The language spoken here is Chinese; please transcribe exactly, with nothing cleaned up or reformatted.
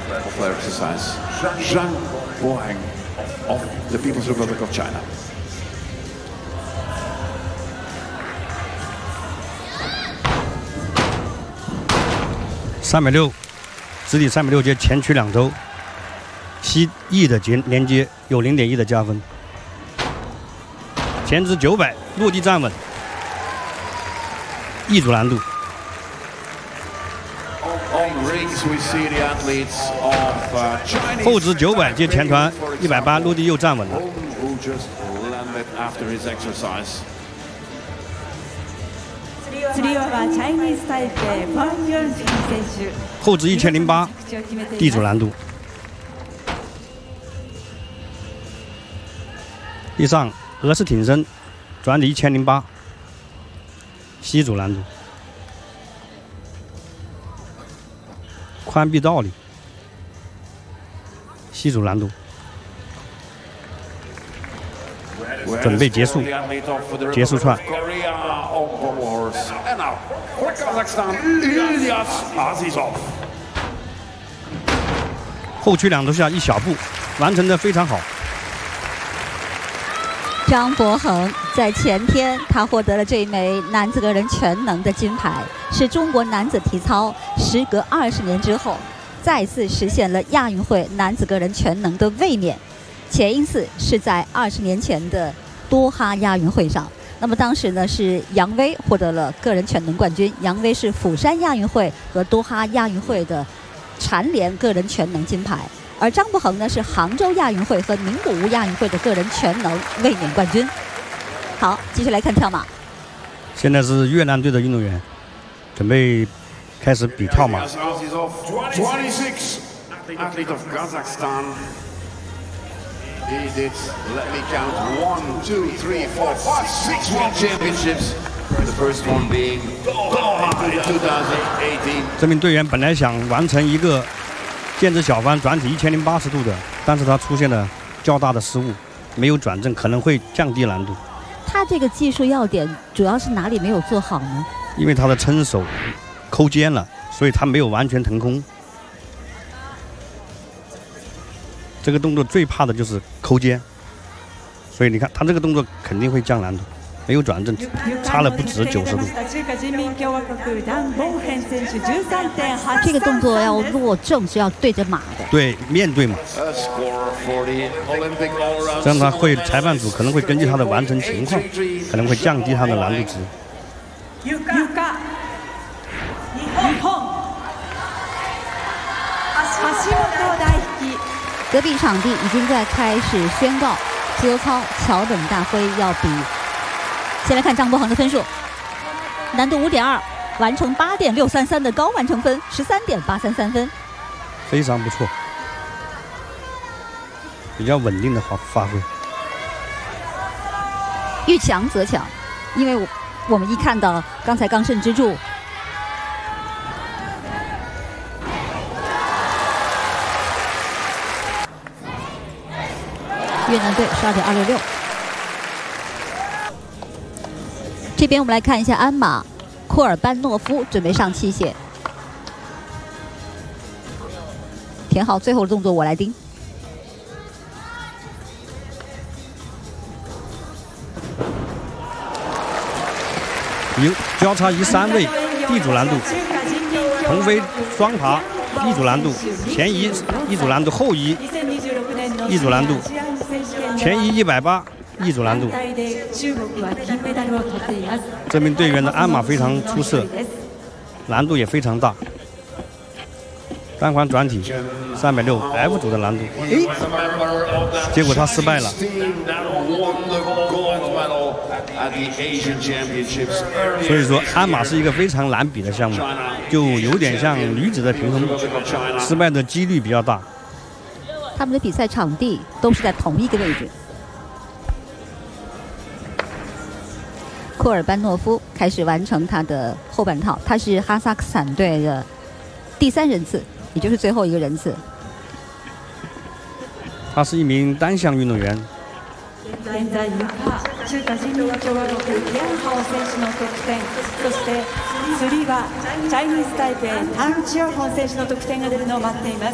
of their exercise. Zhang Boheng of the People's Republic of China. 三百六，直抵三百六接前取两周，西翼的接连接有零点一的加分。前至九百，落地站稳，一组难度。 后直九百接前传一百八，落地又站稳了。后直一千零八，地主难度。地上俄式挺身，转体一千零八，西组难度。 宽臂倒立，西组难度，准备结束，结束串。后屈两头下一小步，完成的非常好。 张博恒在前天，他获得了这一枚男子个人全能的金牌，是中国男子体操时隔二十年之后，再次实现了亚运会男子个人全能的卫冕。前一次是在二十年前的多哈亚运会上，那么当时呢是杨威获得了个人全能冠军，杨威是釜山亚运会和多哈亚运会的蝉联个人全能金牌。 而张博恒呢是杭州亚运会和名古屋亚运会的个人全能卫冕冠军。好，继续来看跳马。 现在是越南队的运动员，准备开始比跳马。这名队员本来想完成一个 剑指小翻转体一千零八十度的，但是他出现了较大的失误，没有转正，可能会降低难度。 他这个技术要点主要是哪里没有做好呢？ 因为他的撑手抠肩了，所以他没有完全腾空。这个动作最怕的就是抠肩，所以你看他这个动作肯定会降难度。 没有转正，差了不止九十度。 这个动作要落正是要对着马的， 对，面对马。这样他会，裁判组可能会根据他的完成情况，可能会降低他的难度值。 隔壁场地已经在开始宣告体操桥本大辉要比。 先来看张博恒的分数，难度五点二，完成八点六三三的高完成分，十三点八三三分， 非常不错，比较稳定的发发挥。 遇强则强，因为我我们一看到刚才刚胜之柱，越南队十二点二六六。 这边我们来看一下鞍马，库尔班诺夫准备上器械，填好最后的动作，我来盯。 一交叉一三位，地主难度，同飞双爬，一组难度，前移一组难度，后移一组难度，前移一百八。 一组难度，这名队员的鞍马非常出色，难度也非常大。单环转体三百六 F 组的难度，诶，结果他失败了。所以说，鞍马是一个非常难比的项目，就有点像女子的平衡木，失败的几率比较大。 他们的比赛场地都是在同一个位置。 库尔班诺夫开始完成他的后半套，他是哈萨克斯坦队的第三人次，也就是最后一个人次。 他是一名单项运动员。 現在ゆか中華人民共和国リャンハオ選手の得点、そしてつり輪チャイニーズタイペイタン・チアホン選手の得点が出るのを待っています。